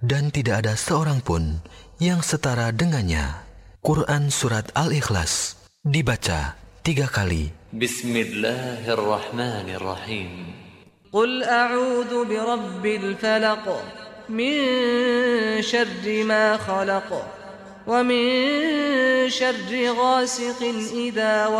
dan tidak ada seorang pun yang setara dengannya. Quran Surat Al-Ikhlas dibaca 3 kali. Bismillahirrahmanirrahim. Qul a'udzu birabbil falaq min syarri ma khalaq wa min syarri ghasiqin idza